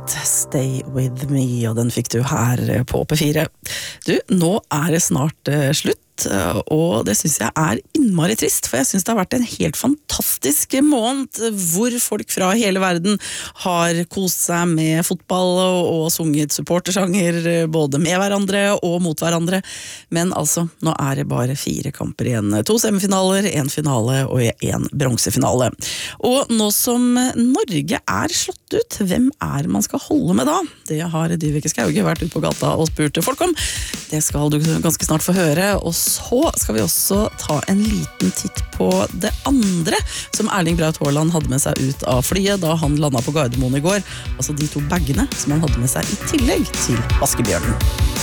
Stay With Me, og den fikk du her på P4. Du, nå det snart slutt, og det synes jeg innmari trist, for jeg synes det har vært en helt fantastisk måned, hvor folk fra hele verden har kost seg med fotball og sunget supportersanger, både med hverandre og mot hverandre. Men altså, nå det bare 4 kamper igjen. 2 semifinaler, 1 finale og 1 bronsefinale. Og nå som Norge slått ut, hvem man skal holde med da? Det har Dyveke Skauge vært ute på gata og spurt folk om. Det skal du ganske snart få høre, og så skal vi også ta en liten titt på det andre som Erling Braut Haaland hadde med seg ut av flyet da han landet på Gardermoen i går. Altså de 2 bagene som han hadde med seg i tillegg til vaskebjørnen.